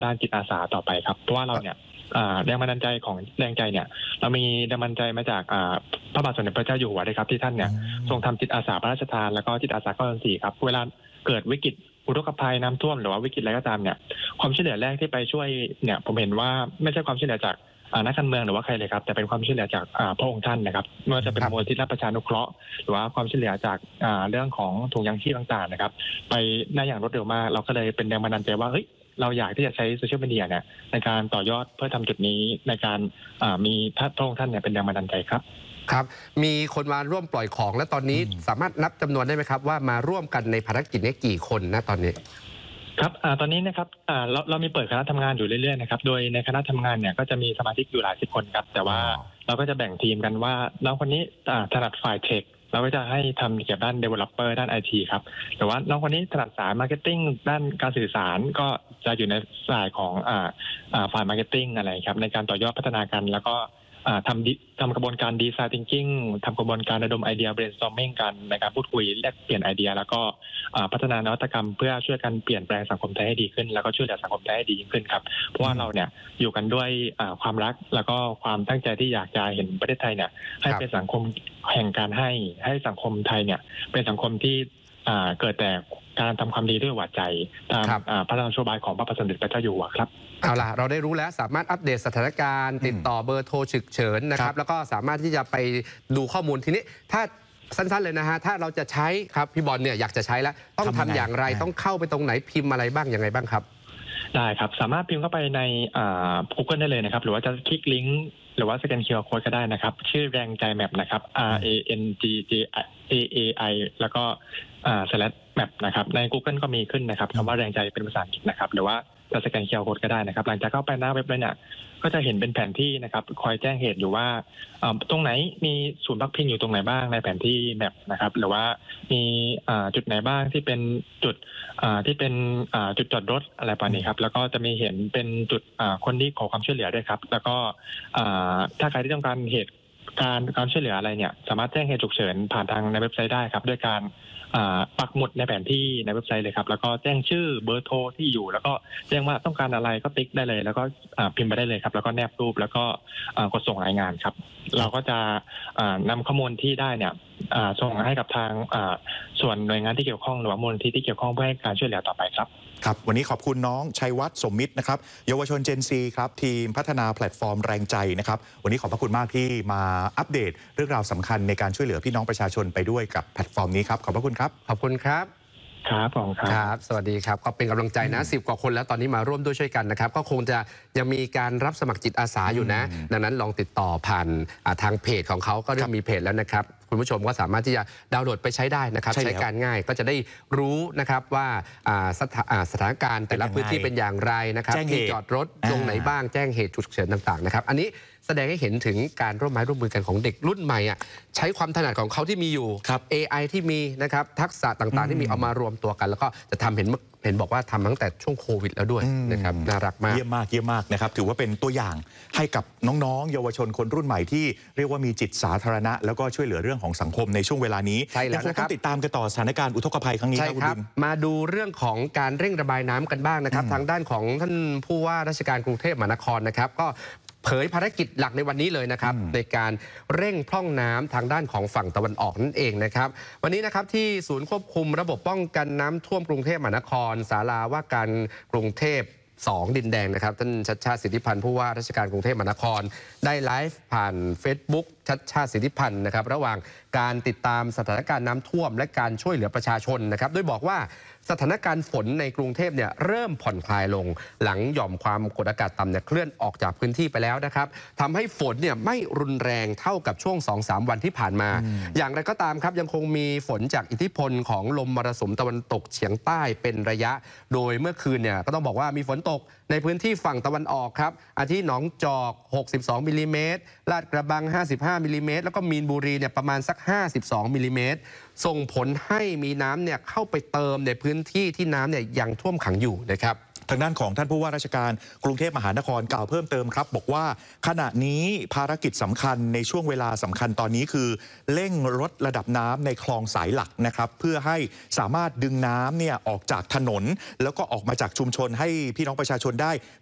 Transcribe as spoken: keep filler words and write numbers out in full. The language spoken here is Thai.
ด้านจิตอาสาต่อไปครับเพราะว่าเราเนี่ยแรงบันดาลใจของแรงใจเนี่ยเรามีแรงบันดาลใจมาจากพระบาทสมเด็จพระเจ้าอยู่หัวเลยครับที่ท่านเนี่ยทรงทำจิตอาสาพระราชทานแล้วก็จิตอาสาก้อนสี่ครับเวลาเกิดวิกฤตอุทกภัยน้ำท่วมหรือว่าวิกฤตอะไรก็ตามเนี่ยความช่วยเหลือแรกที่ไปช่วยเนี่ยผมเห็นว่าไม่ใช่ความช่วยเหลือจากนักการเมืองหรือว่าใครเลยครับแต่เป็นความช่วยเหลือจากพระองค์ท่านนะครับไม่ว่าจะเป็นมูลที่รับประชานุเคราะห์หรือว่าความช่วยเหลือจากเรื่องของถุงยางชีพต่างๆนะครับไปได้อย่างรวดเร็วมากเราก็เลยเป็นแรงบันดาลใจว่าเฮ้ยเราอยากที่จะใช้โซเชียลมีเดียเนี่ยในการต่อยอดเพื่อทำจุดนี้ในการมีพระองค์ท่านเนี่ยเป็นแรงบันดาลใจครับครับมีคนมาร่วมปล่อยของและตอนนี้สามารถนับจำนวนได้ไหมครับว่ามาร่วมกันในภารกิจนี้กี่คนนะตอนนี้ครับอตอนนี้นะครับเราเรามีเปิดคณะทำงานอยู่เรื่อยๆนะครับโดยในคณะทำงานเนี่ยก็จะมีสมาชิกอยู่หลายสิบคนครับแต่ว่าเราก็จะแบ่งทีมกันว่าน้องคนนี้ถนัดฝ่ายเทคเราก็จะให้ทำเกี่ยวกับด้าน developer ด้าน ไอ ที ครับแต่ว่าน้องคนนี้ถนัดสาย marketing ด้านการสื่อสารก็จะอยู่ในสายของฝ่าย marketing อะไรครับในการต่อยอดพัฒนากันแล้วก็ทำทำกระบวนการดีไซน์ thinking ทำกระบวนการระดมไอเดีย brainstorming กันในการพูดคุยแลกเปลี่ยนไอเดียแล้วก็พัฒนานวัตกรรมเพื่อช่วยกันเปลี่ยนแปลงสังคมไทยให้ดีขึ้นแล้วก็ช่วยเหลือสังคมไทยให้ดียิ่งขึ้นครับเพราะว่าเราเนี่ยอยู่กันด้วยความรักแล้วก็ความตั้งใจที่อยากจะเห็นประเทศไทยเนี่ยให้เป็นสังคมแห่งการให้ให้สังคมไทยเนี่ยเป็นสังคมที่เกิดแต่การทำความดีด้วยหัวใจตามพระราชนโยบายของพระบาทสมเด็จพระเจ้าอยู่หัวครับเอาล่ะเราได้รู้แล้วสามารถอัปเดตสถานการณ์ติดต่อเบอร์โทรฉุกเฉินนะครับแล้วก็สามารถที่จะไปดูข้อมูลทีนี้ถ้าสั้นๆเลยนะฮะถ้าเราจะใช้ครับพี่บอลเนี่ยอยากจะใช้แล้วต้องทำอย่างไรต้องเข้าไปตรงไหนพิมพ์อะไรบ้างยังไงบ้างครับได้ครับสามารถพิมพ์เข้าไปใน Google ได้เลยนะครับหรือว่าจะคลิกลิงก์หรือว่าสแกน คิว อาร์ Code ก็ได้นะครับชื่อแรงใจแมปนะครับ R A N G J A A I แล้วก็ slash map นะครับใน Google ก็มีขึ้นนะครับคำว่าแรงใจเป็นภาษาอังกฤษนะครับหรือว่าจะสแกน คิว อาร์ Code ก็ได้นะครับหลังจากเข้าไปหน้าเว็บแล้วเนี่ยก็จะเห็นเป็นแผนที่นะครับคอยแจ้งเหตุอยู่ว่าตรงไหนมีศูนย์พักพิงอยู่ตรงไหนบ้างในแผนที่แมปนะครับหรือว่ามีจุดไหนบ้างที่เป็นจุดที่เป็นจุดจอดรถอะไรประมาณนี้ครับแล้วก็จะมีเห็นเป็นจุดคนที่ขอความช่วยเหลือด้วยครับแล้วก็ถ้าใครที่ต้องการเหตุการการช่วยเหลืออะไรเนี่ยสามารถแจ้งเหตุฉุกเฉินผ่านทางในเว็บไซต์ได้ครับด้วยการปักหมุดในแผนที่ในเว็บไซต์เลยครับแล้วก็แจ้งชื่อเบอร์โทรที่อยู่แล้วก็แจ้งว่าต้องการอะไรก็ติ๊กได้เลยแล้วก็พิมพ์ไปได้เลยครับแล้วก็แนบรูปแล้วก็กดส่งรายงานครับเราก็จะนำข้อมูลที่ได้เนี่ยส่งให้กับทางส่วนหน่วยงานที่เกี่ยวข้องหรือว่ามูลนิธิที่เกี่ยวข้องเพื่อให้การช่วยเหลือต่อไปครับครับวันนี้ขอบคุณน้องชัยวัฒน์สมมิตรนะครับเยาวชน เจน ซี ครับทีมพัฒนาแพลตฟอร์มแรงใจนะครับวันนี้ขอบพระคุณมากที่มาอัปเดตเรื่องราวสำคัญในการช่วยเหลือพี่น้องประชาชนไปด้วยกับแพลตฟอร์มนี้ครับขอบพระคุณครับขอบคุณครับครับผมครับสวัสดีครับก็เป็นกำลังใจนะสิบกว่าคนแล้วตอนนี้มาร่วมด้วยช่วยกันนะครับก็คงจะยังมีการรับสมัครจิตอาสาอยู่นะดังนั้นลองติดต่อผ่านทางเพจของเขาก็เริ่มมีเพจแล้วนะครับคุณผู้ชมก็สามารถที่จะดาวน์โหลดไปใช้ได้นะครับใช้การง่ายก็จะได้รู้นะครับว่าสถานการณ์แต่ละพื้นที่เป็นอย่างไรนะครับที่จอดรถตรงไหนบ้างแจ้งเหตุฉุกเฉินต่างๆนะครับอันนี้แสดงให้เห็นถึงการร่วมไม้ร่วมมือกันของเด็กรุ่นใหม่อ่ะใช้ความถนัดของเขาที่มีอยู่ เอ ไอ ที่มีนะครับทักษะต่างๆที่มีเอามารวมตัวกันแล้วก็จะทำเห็นเห็นบอกว่าทำตั้งแต่ช่วงโควิดแล้วด้วยนะครับน่ารักมากเยี่ยมมากเยี่ยมมากนะครับถือว่าเป็นตัวอย่างให้กับน้องๆเยาวชนคนรุ่นใหม่ที่เรียกว่ามีจิตสาธารณะแล้วก็ช่วยเหลือเรื่องของสังคมในช่วงเวลานี้ยังคงต้องติดตามกันต่อสถานการณ์อุทกภัยครั้งนี้ครับคุณบินมาดูเรื่องของการเร่งระบายน้ำกันบ้างนะครับทางด้านของท่านผู้ว่าราชการกรุงเทพมหานครนะครับก็เผยภารกิจหลักในวันนี้เลยนะครับในการเร่งพร่องน้ำทางด้านของฝั่งตะวันออกนั่นเองนะครับวันนี้นะครับที่ศูนย์ควบคุมระบบป้องกันน้ำท่วมกรุงเทพมหานครศาลาว่าการกรุงเทพสองดินแดงนะครับท่านชัชชาติสิทธิพันธ์ผู้ว่าราชการกรุงเทพมหานครได้ไลฟ์ผ่าน Facebook ชัชชาติสิทธิพันธ์นะครับระหว่างการติดตามสถานการณ์น้ำท่วมและการช่วยเหลือประชาชนนะครับโดยบอกว่าสถานการณ์ฝนในกรุงเทพเนี่ยเริ่มผ่อนคลายลงหลังหย่อมความกดอากาศต่ำเนี่ยเคลื่อนออกจากพื้นที่ไปแล้วนะครับทำให้ฝนเนี่ยไม่รุนแรงเท่ากับช่วง สองถึงสาม วันที่ผ่านมาอย่างไรก็ตามครับยังคงมีฝนจากอิทธิพลของลมมรสุมตะวันตกเฉียงใต้เป็นระยะโดยเมื่อคืนเนี่ยก็ต้องบอกว่ามีฝนตกในพื้นที่ฝั่งตะวันออกครับอาทิหนองจอกหกสิบสองมิลลิเมตรลาดกระบังห้าสิบห้ามิลลิเมตรแล้วก็มีนบุรีเนี่ยประมาณสักห้าสิบสองมิลลิเมตรส่งผลให้มีน้ำเนี่ยเข้าไปเติมในพื้นที่ที่น้ำเนี่ยยังท่วมขังอยู่นะครับทางด้านของท่านผู้ว่าราชการกรุงเทพมหานครกล่าวเพิ่มเติมครับบอกว่าขณะนี้ภารกิจสำคัญในช่วงเวลาสำคัญตอนนี้คือเร่งลดระดับน้ำในคลองสายหลักนะครับเพื่อให้สามารถดึงน้ำเนี่ยออกจากถนนแล้วก็ออกมาจากชุมชนให้พี่น้องประชาชนได้